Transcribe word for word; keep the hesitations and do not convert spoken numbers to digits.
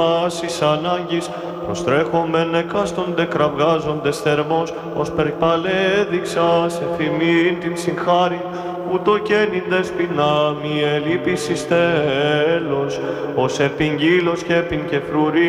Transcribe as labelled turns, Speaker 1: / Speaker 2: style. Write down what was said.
Speaker 1: Άσης ανάγκης, προστρέχομεν εκάστοντε κραυγάζοντες θερμός, ως περιπαλέδειξας εφημήν την συγχάρη, ούτω καίνιντες πεινά μη ελείπησις τέλος, ως επιγγύλος και επιν και φρουρή,